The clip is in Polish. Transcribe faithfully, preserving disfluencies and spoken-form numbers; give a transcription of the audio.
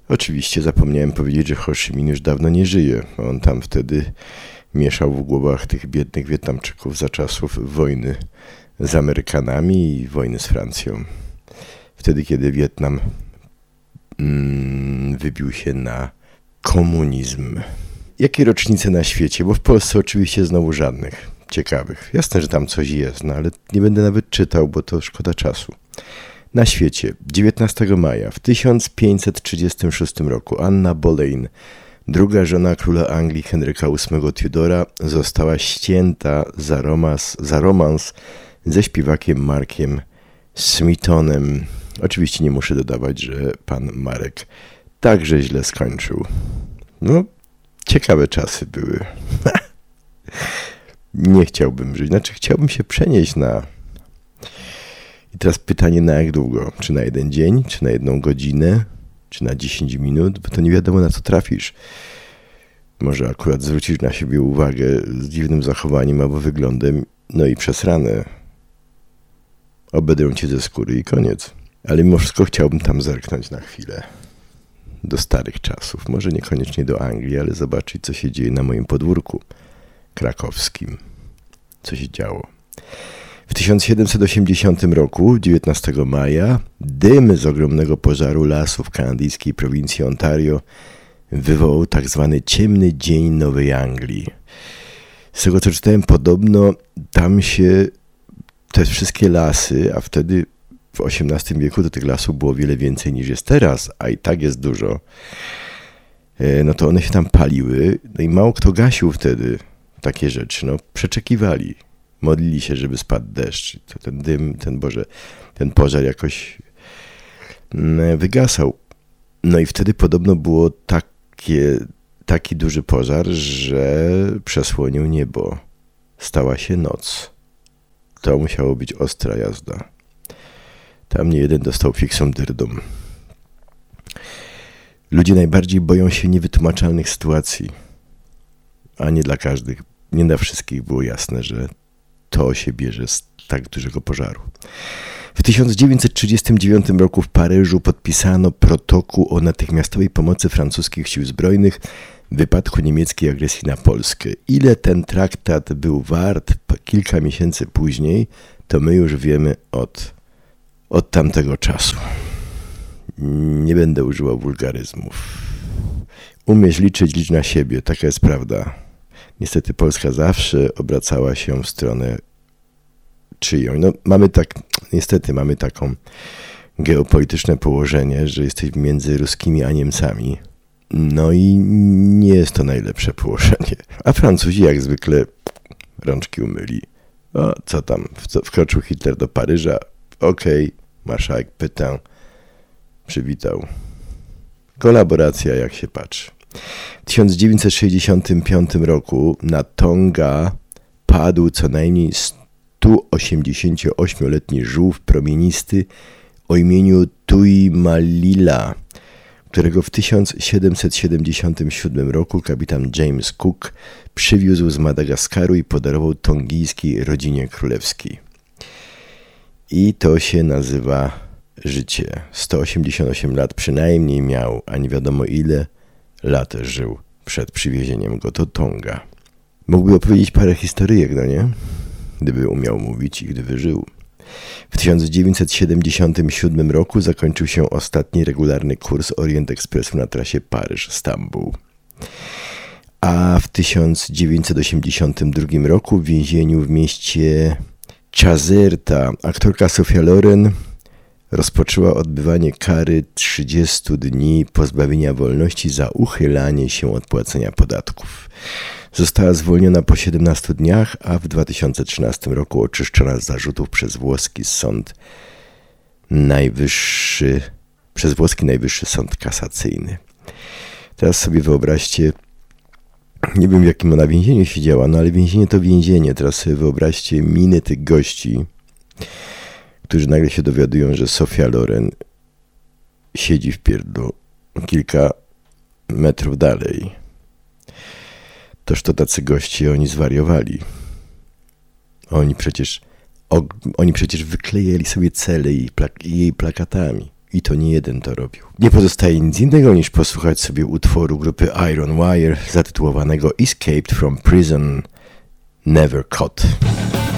Oczywiście zapomniałem powiedzieć, że Ho Chi Minh już dawno nie żyje. On tam wtedy mieszał w głowach tych biednych Wietnamczyków za czasów wojny z Amerykanami i wojny z Francją. Wtedy, kiedy Wietnam mm, wybił się na komunizm. Jakie rocznice na świecie? Bo w Polsce oczywiście znowu żadnych ciekawych. Jasne, że tam coś jest, no ale nie będę nawet czytał, bo to szkoda czasu. Na świecie dziewiętnastego maja w tysiąc pięćset trzydziestym szóstym roku Anna Boleyn, druga żona króla Anglii Henryka ósmego Tudora, została ścięta za romans, za romans ze śpiewakiem Markiem Smitonem. Oczywiście nie muszę dodawać, że pan Marek także źle skończył. No, ciekawe czasy były. Nie chciałbym żyć, znaczy chciałbym się przenieść na... I teraz pytanie, na jak długo? Czy na jeden dzień, czy na jedną godzinę, czy na dziesięć minut? Bo to nie wiadomo, na co trafisz. Może akurat zwrócisz na siebie uwagę z dziwnym zachowaniem albo wyglądem, no i przesrane. Obedrą cię ze skóry i koniec. Ale mimo wszystko chciałbym tam zerknąć na chwilę. Do starych czasów. Może niekoniecznie do Anglii, ale zobaczyć, co się dzieje na moim podwórku krakowskim. Co się działo. W tysiąc siedemset osiemdziesiątym roku, dziewiętnastego maja, dym z ogromnego pożaru lasów kanadyjskiej prowincji Ontario wywołał tak zwany ciemny dzień Nowej Anglii. Z tego, co czytałem, podobno tam się te wszystkie lasy, a wtedy w osiemnastym wieku do tych lasów było wiele więcej niż jest teraz, a i tak jest dużo, no to one się tam paliły, no i mało kto gasił wtedy takie rzeczy, no przeczekiwali. Modlili się, żeby spadł deszcz. To ten dym, ten Boże, ten pożar jakoś wygasał. No i wtedy podobno było takie, taki duży pożar, że przesłonił niebo. Stała się noc. To musiało być ostra jazda. Tam nie jeden dostał fiksą dyrdą. Ludzie najbardziej boją się niewytłumaczalnych sytuacji. A nie dla każdych, nie dla wszystkich było jasne, że to się bierze z tak dużego pożaru. W tysiąc dziewięćset trzydziestym dziewiątym roku w Paryżu podpisano protokół o natychmiastowej pomocy francuskich sił zbrojnych w wypadku niemieckiej agresji na Polskę. Ile ten traktat był wart kilka miesięcy później, to my już wiemy od, od tamtego czasu. Nie będę używał wulgaryzmów. Umiesz liczyć, licz na siebie, taka jest prawda. Niestety Polska zawsze obracała się w stronę czyją. No, mamy tak, niestety mamy taką geopolityczne położenie, że jesteśmy między Ruskimi a Niemcami. No i nie jest to najlepsze położenie. A Francuzi jak zwykle rączki umyli. O, co tam? Wkroczył Hitler do Paryża. Okej, okay. Marszałek Pétain przywitał. Kolaboracja, jak się patrzy. W tysiąc dziewięćset sześćdziesiątym piątym roku na Tonga padł co najmniej sto osiemdziesięcioośmioletni żółw promienisty o imieniu Tuimalila, którego w tysiąc siedemset siedemdziesiątym siódmym roku kapitan James Cook przywiózł z Madagaskaru i podarował tongijskiej rodzinie królewskiej. I to się nazywa życie. sto osiemdziesiąt osiem lat przynajmniej miał, a nie wiadomo ile lat żył przed przywiezieniem go do Tonga. Mógłby opowiedzieć parę historyjek, no nie? Gdyby umiał mówić i gdyby żył. W tysiąc dziewięćset siedemdziesiątym siódmym roku zakończył się ostatni regularny kurs Orient Expressu na trasie Paryż-Stambuł. A w tysiąc dziewięćset osiemdziesiątym drugim roku w więzieniu w mieście Caserta aktorka Sophia Loren rozpoczęła odbywanie kary trzydziestu dni pozbawienia wolności za uchylanie się od płacenia podatków. Została zwolniona po siedemnastu dniach, a w dwa tysiące trzynastym roku oczyszczona z zarzutów przez włoski sąd najwyższy, przez włoski najwyższy sąd kasacyjny. Teraz sobie wyobraźcie, nie wiem w jakim ona więzieniu siedziała, no ale więzienie to więzienie. Teraz sobie wyobraźcie miny tych gości, którzy nagle się dowiadują, że Sophia Loren siedzi w pierdlu kilka metrów dalej. Toż to tacy goście, oni zwariowali. Oni przecież, o, oni przecież wyklejali sobie cele jej, plak, jej plakatami. i to nie jeden to robił. Nie pozostaje nic innego niż posłuchać sobie utworu grupy Iron Wire zatytułowanego Escaped from Prison, Never Caught.